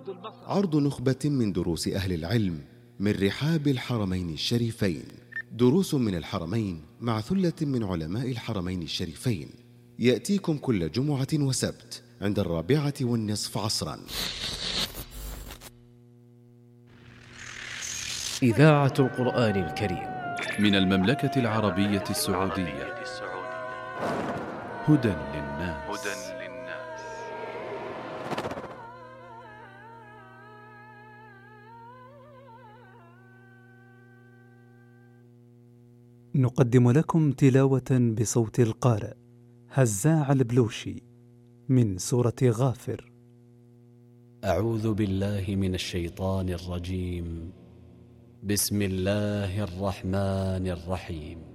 عرض نخبة من دروس أهل العلم من رحاب الحرمين الشريفين. دروس من الحرمين مع ثلة من علماء الحرمين الشريفين، يأتيكم كل جمعة وسبت عند 4:15 عصرا. إذاعة القرآن الكريم من المملكة العربية السعودية. هدى للناس. نقدم لكم تلاوة بصوت القارئ هزاع البلوشي من سورة غافر. أعوذ بالله من الشيطان الرجيم. بسم الله الرحمن الرحيم.